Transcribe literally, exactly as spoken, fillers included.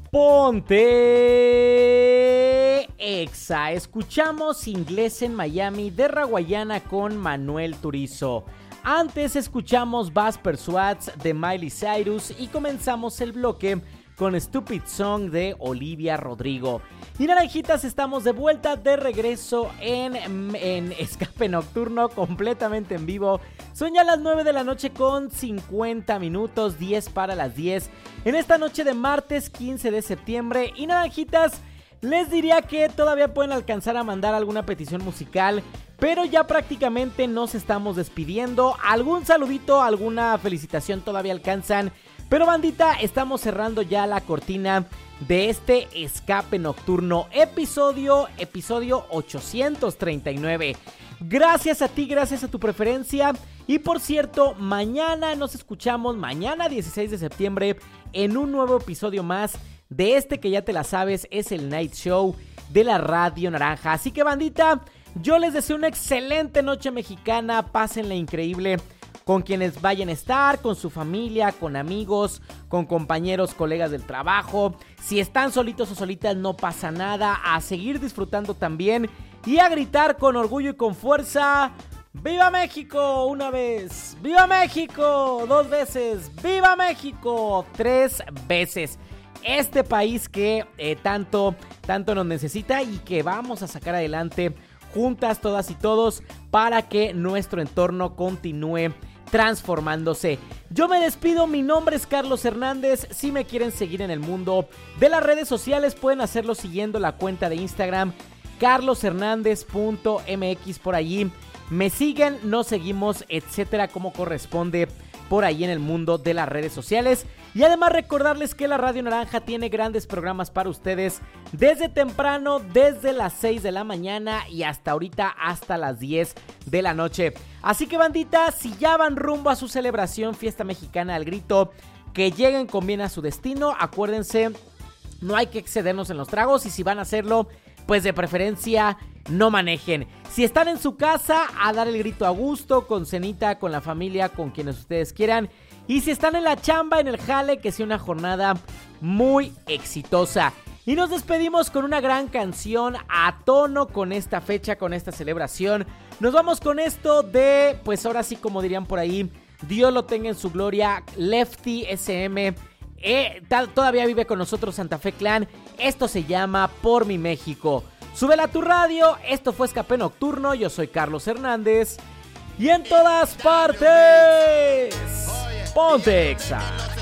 Ponte Exa. Escuchamos Inglés en Miami de Raguayana con Manuel Turizo. Antes escuchamos Bass Persuades de Miley Cyrus y comenzamos el bloque con Stupid Song de Olivia Rodrigo. Y naranjitas, estamos de vuelta, de regreso en, en Escape Nocturno, completamente en vivo. Son ya las nueve de la noche con cincuenta minutos, diez para las diez. En esta noche de martes quince de septiembre. Y naranjitas, les diría que todavía pueden alcanzar a mandar alguna petición musical, pero ya prácticamente nos estamos despidiendo. Algún saludito, alguna felicitación todavía alcanzan. Pero bandita, estamos cerrando ya la cortina de este Escape Nocturno, episodio, episodio ochocientos treinta y nueve. Gracias a ti, gracias a tu preferencia. Y por cierto, mañana nos escuchamos, mañana dieciséis de septiembre, en un nuevo episodio más de este que ya te la sabes, es el Night Show de la Radio Naranja. Así que bandita, yo les deseo una excelente noche mexicana, pásenla increíble con quienes vayan a estar, con su familia, con amigos, con compañeros, colegas del trabajo. Si están solitos o solitas, no pasa nada, a seguir disfrutando también y a gritar con orgullo y con fuerza: ¡Viva México! Una vez, ¡Viva México! Dos veces, ¡Viva México! Tres veces. Este país que eh, tanto, tanto nos necesita y que vamos a sacar adelante juntas, todas y todos, para que nuestro entorno continúe transformándose. Yo me despido, mi nombre es Carlos Hernández. Si me quieren seguir en el mundo de las redes sociales, pueden hacerlo siguiendo la cuenta de Instagram carlos hernández punto m x. Por allí me siguen, nos seguimos, etcétera, como corresponde por ahí en el mundo de las redes sociales. Y además recordarles que la Radio Naranja tiene grandes programas para ustedes desde temprano, desde las seis de la mañana y hasta ahorita hasta las diez de la noche. Así que bandita, si ya van rumbo a su celebración, fiesta mexicana al grito, que lleguen con bien a su destino. Acuérdense, no hay que excedernos en los tragos y si van a hacerlo, pues de preferencia no manejen. Si están en su casa, a dar el grito a gusto, con cenita, con la familia, con quienes ustedes quieran. Y si están en la chamba, en el jale, que sea una jornada muy exitosa. Y nos despedimos con una gran canción a tono con esta fecha, con esta celebración. Nos vamos con esto de, pues ahora sí, como dirían por ahí, Dios lo tenga en su gloria, Lefty S M. Eh, todavía vive con nosotros Santa Fe Clan. Esto se llama Por Mi México. Súbela a tu radio. Esto fue Escape Nocturno. Yo soy Carlos Hernández. Y en todas partes, ponte Exa.